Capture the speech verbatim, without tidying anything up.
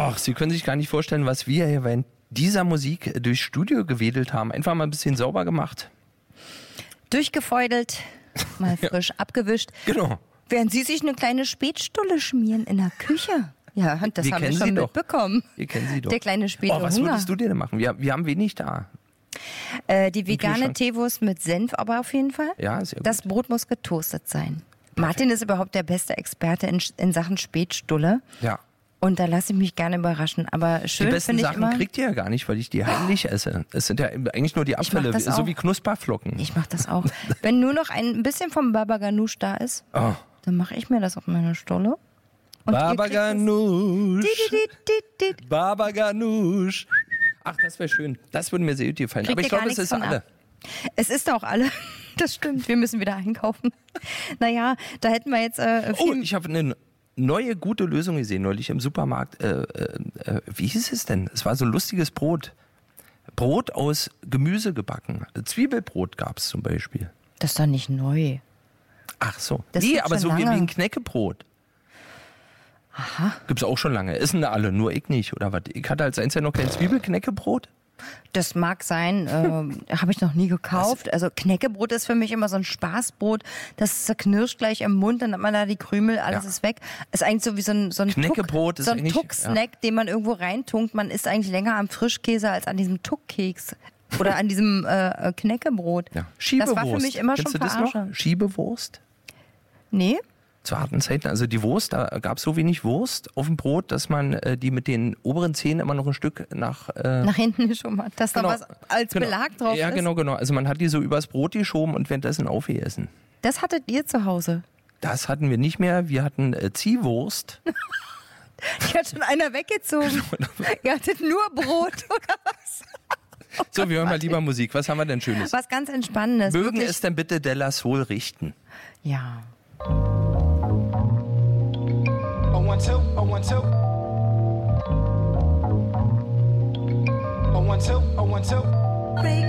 Ach, Sie können sich gar nicht vorstellen, was wir hier während dieser Musik durchs Studio gewedelt haben. Einfach mal ein bisschen sauber gemacht. Durchgefeudelt, mal frisch ja. abgewischt. Genau. Während Sie sich eine kleine Spätstulle schmieren in der Küche. Ja, das haben wir schon mitbekommen. Wir kennen Sie doch. Der kleine Späte Oh, was Hunger. würdest du denn machen? Wir, wir haben wenig da. Äh, die vegane Teewurst mit Senf aber auf jeden Fall. Ja, sehr gut. Das Brot muss getoastet sein. Martin ist überhaupt der beste Experte in, in Sachen Spätstulle. Ja. Und da lasse ich mich gerne überraschen. Aber schön Die besten ich Sachen immer, kriegt ihr ja gar nicht, weil ich die heimlich esse. Es sind ja eigentlich nur die Abfälle, so wie Knusperflocken. Ich mache das auch. Wenn nur noch ein bisschen vom Baba Ganoush da ist, oh. dann mache ich mir das auf meine Stulle. Und Baba Ganoush. Baba Ganoush. Ach, das wäre schön. Das würde mir sehr gut gefallen. Kriegt Aber ich glaube, es ist alle. Ab. Es ist auch alle. Das stimmt. Wir müssen wieder einkaufen. Naja, da hätten wir jetzt äh, viel... Oh, ich habe eine neue gute Lösung gesehen neulich im Supermarkt. Äh, äh, wie hieß es denn? Es war so lustiges Brot. Brot aus Gemüse gebacken. Zwiebelbrot gab es zum Beispiel. Das ist doch nicht neu. Ach so. Das nee, aber so wie, wie lange. ein Knäckebrot. Aha. Gibt's auch schon lange. Essen alle, nur ich nicht, oder was? Ich hatte als einziger noch kein Zwiebelknäckebrot. Das mag sein, äh, habe ich noch nie gekauft. Was? Also Knäckebrot ist für mich immer so ein Spaßbrot. Das zerknirscht gleich im Mund, dann hat man da die Krümel, alles ja. ist weg. Ist eigentlich so wie so ein, so ein Knäckebrot Tuck, so ein Tuck-Snack, ja. den man irgendwo reintunkt. Man isst eigentlich länger am Frischkäse als an diesem Tuckkeks. Oder an diesem äh, Knäckebrot. Ja. Schiebewurst. Das war für mich immer Kennst schon du das Verarsche. noch? Schiebewurst? Nee. Zu harten Zeiten, also die Wurst, da gab es so wenig Wurst auf dem Brot, dass man äh, die mit den oberen Zähnen immer noch ein Stück nach... Äh, nach hinten geschoben hat, dass genau, da was als genau, Belag drauf ja, ist. Ja, genau, genau. Also man hat die so übers Brot geschoben und währenddessen aufgegessen. Das hattet ihr zu Hause? Das hatten wir nicht mehr. Wir hatten äh, Ziehwurst. Die hat schon einer weggezogen. Ihr hattet nur Brot, oder was? Oh so, wir hören mal lieber Musik. Was haben wir denn Schönes? Was ganz Entspannendes. Mögen wirklich. es denn bitte Della Soul richten? Ja. Oh, one, two, oh, one, two. Oh, one, two, oh, one, two.